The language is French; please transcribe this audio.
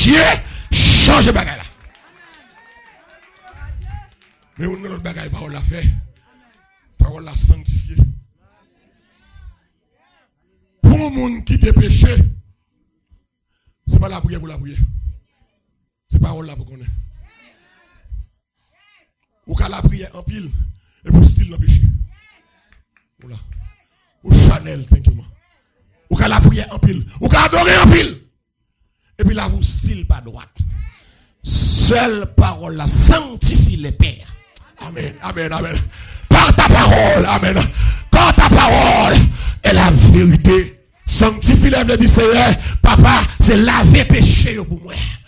Dieu change bagaille là. Mais on a notre bagaille, parole la fait. Parole la sanctifié. Pour le monde qui te péché, c'est pas la prière pour la prière. C'est parole là pour qu'on ait. Ou qu'à la prière en pile, et pour style dans le péché. Voilà. Ou Chanel, thank you, man. Ou qu'à la prière en pile, ou qu'à adorer en pile. Et puis là, vous style pas droite. Seule parole là sanctifie les pères. Amen, amen, amen. Par ta parole, amen. Quand ta parole est la vérité, sanctifie les dit Seigneur, papa, c'est laver péché pour moi.